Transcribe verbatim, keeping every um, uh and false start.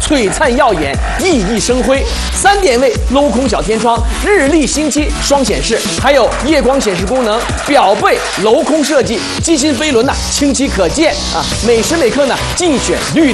璀璨耀眼，熠熠生辉。三点位镂空小天窗，日历星期双显示，还有夜光显示功能，表背镂空设计，机芯飞轮呢清晰可见啊，每时每刻呢尽选绿。